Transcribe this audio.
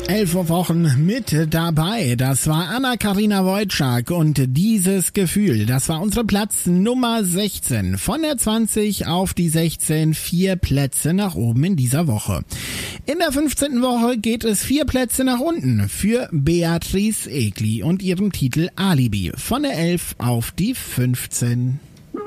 11 Wochen mit dabei. Das war Anna-Karina Wojcik und dieses Gefühl, das war unsere Platz Nummer 16. Von der 20 auf die 16, 4 Plätze nach oben in dieser Woche. In der 15. Woche geht es 4 Plätze nach unten für Beatrice Egli und ihrem Titel Alibi. Von der 11 auf die 15.